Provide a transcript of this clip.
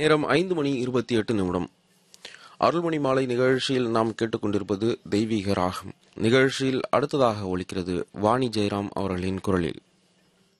நேரம் 5:28. அருள்மணி மாலை நிகழ்ச்சியில் நாம் கேட்டுக்கொண்டிருப்பது தெய்வீக ராகம். நிகழ்ச்சியில் அடுத்ததாக ஒலிக்கிறது வாணி ஜெயராம் அவர்களின் குரலில்.